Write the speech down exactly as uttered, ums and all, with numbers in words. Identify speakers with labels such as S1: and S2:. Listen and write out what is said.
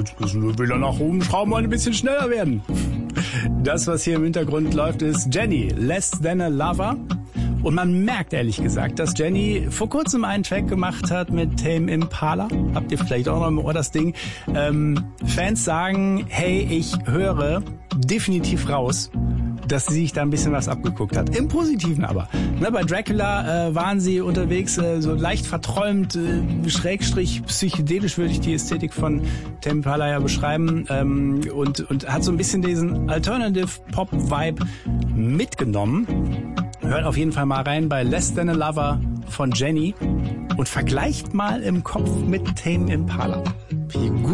S1: jetzt müssen wir wieder nach oben schrauben und ein bisschen schneller werden. Das, was hier im Hintergrund läuft, ist Jenny, Less Than a Lover. Und man merkt ehrlich gesagt, dass Jenny vor kurzem einen Track gemacht hat mit Tame Impala. Habt ihr vielleicht auch noch im Ohr das Ding. Ähm, Fans sagen, hey, ich höre definitiv raus, dass sie sich da ein bisschen was abgeguckt hat. Im Positiven aber. Ne, bei Dracula äh, waren sie unterwegs, äh, so leicht verträumt, äh, schrägstrich psychedelisch würde ich die Ästhetik von Tame Impala ja beschreiben. Ähm, und, und hat so ein bisschen diesen Alternative Pop Vibe mitgenommen. Hört auf jeden Fall mal rein bei Less Than a Lover von Jenny und vergleicht mal im Kopf mit Tame Impala. Wie gut